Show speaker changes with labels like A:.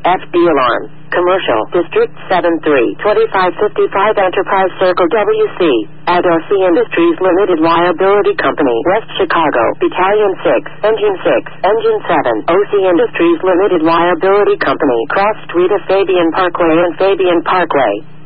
A: FD Alarm. Commercial District 73, 2555 Enterprise Circle WC. ADOC Industries Limited Liability Company, West Chicago, Battalion 6, Engine 6, Engine 7. OC Industries Limited Liability Company, Cross Street of Fabian Parkway and Fabian Parkway.